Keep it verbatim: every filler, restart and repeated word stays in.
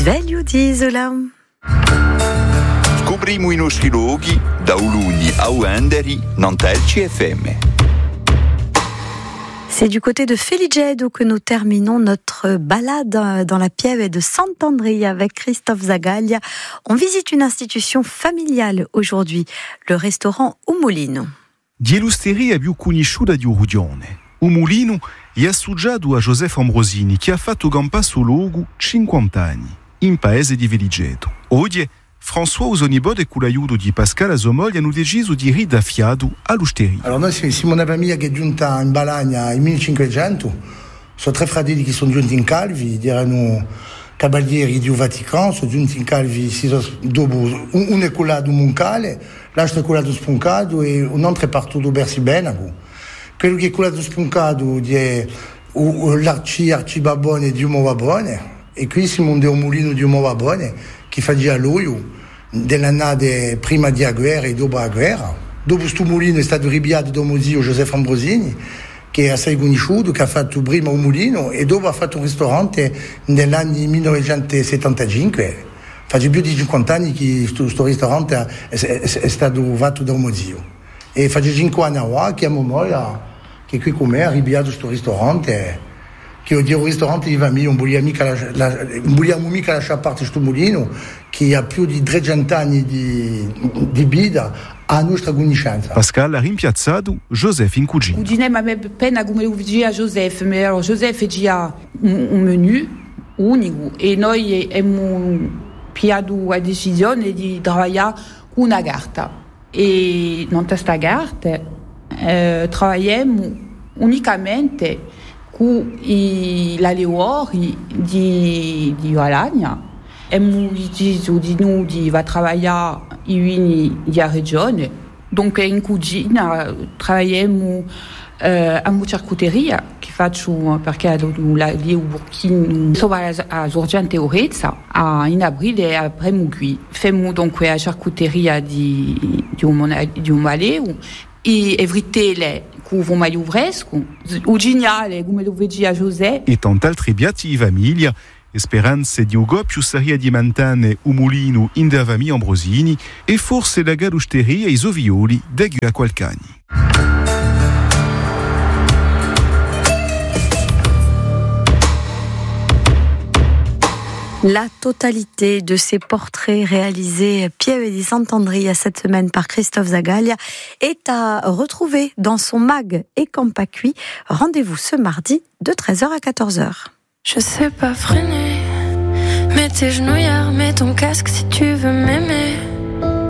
Sveglio di Isola. Scopriamo i nostri luoghi da Uluni a Uenderi, Nantel C F M. C'est du côté de Feligedo que nous terminons notre balade dans la Pieve de Sant'Andrea avec Christophe Zagaglia. On visite une institution familiale aujourd'hui, le restaurant Umulino. Dielusteria più conosciuta di Urudione. Umulino è associato a Joseph Ambrosini, che ha fatto campare sul luogo cinquanta anni, in paese di Feligedo. Oggi François Usonibode, con l'aiuto di Pascal Azomogli, hanno deciso di ridaffiare all'osteria. Allora noi siamo una famiglia che è giunta in Balagna nel millecinquecento, sono tre fratelli che sono giunti in Calvi, erano cavalieri di Vaticano, sono giunti in Calvi dopo, uno è quello di Moncale, l'altro è quello di Spuncato e un altro è partito da Bersibenago. Quello che è quello di Spuncato è l'arci arcibabone di Umobabone e qui siamo un Umulino di Umobabone che faceva lui dell'annata prima di guerra e dopo la guerra. Dopo questo mulino è stato ribiato da mio zio Joseph Ambrosini, che è assai conosciuto, che ha fatto prima un mulino e dopo ha fatto un ristorante negli anni millenovecentosettantacinque. Fa più di cinquanta anni che questo ristorante è, è, è stato fatto da mio zio. E fa cinque anni ora che mia moglie, che qui con me ha ribiato questo ristorante, che ho detto un ristorante di famiglia, non vogliamo mica lasciare a parte questo mulino che ha più di trecento anni di, di vita a nostra conoscenza. Pascal ha rimpiazzato Joseph in cucina. Cucina ma appena come lo diceva Joseph, ma allora Joseph già un, un menu unico e noi abbiamo preso la decisione di lavorare con una carta e in questa carta eh, lavoriamo unicamente con i lavori di, di Valagna. Abbiamo deciso di noi di lavorare i vini della regione. Dunque in cucina lavoriamo eh, a una charcuteria che faccio perché lì a Burkina sopra a Sorgente Orezza in aprile avremo qui. Facciamo dunque la charcuteria di, di un, di un maleo e evitele con un maglio fresco, o geniale, come lo vedi a José. E tant'altri piatti di famiglia, speranze di Ugo più seria di mantane Umulino in da famiglia Ambrosini e forse la galusteria e i sovioli da Gua Qualcani. La totalité de ces portraits réalisés Pieve di Sant'Andrea cette semaine par Christophe Zagaglia est à retrouver dans son mag et Campacui. Rendez-vous ce mardi de treize heures à quatorze heures. Je sais pas freiner, mets tes genouillères, mets ton casque si tu veux m'aimer.